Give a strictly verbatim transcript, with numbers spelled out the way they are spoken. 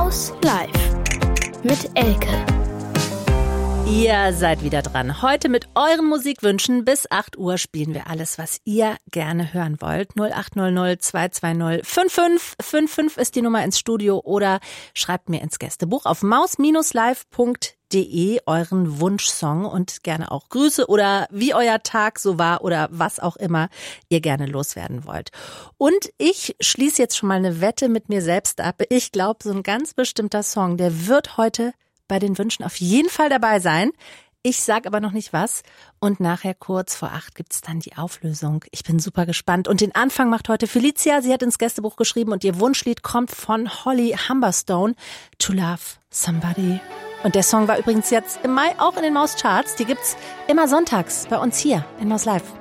Maus live mit Elke. Ihr seid wieder dran. Heute mit euren Musikwünschen. Bis acht Uhr spielen wir alles, was ihr gerne hören wollt. null acht null null zwei zwei null fünf fünf fünf fünf ist die Nummer ins Studio oder schreibt mir ins Gästebuch auf maus live punkt de euren Wunschsong und gerne auch Grüße oder wie euer Tag so war oder was auch immer ihr gerne loswerden wollt. Und ich schließe jetzt schon mal eine Wette mit mir selbst ab. Ich glaube, so ein ganz bestimmter Song, der wird heute bei den Wünschen auf jeden Fall dabei sein. Ich sag aber noch nicht was. Und nachher kurz vor acht gibt's dann die Auflösung. Ich bin super gespannt. Und den Anfang macht heute Felicia. Sie hat ins Gästebuch geschrieben und ihr Wunschlied kommt von Holly Humberstone, To Love Somebody. Und der Song war übrigens jetzt im Mai auch in den Maus-Charts. Die gibt's immer sonntags bei uns hier in Maus Live.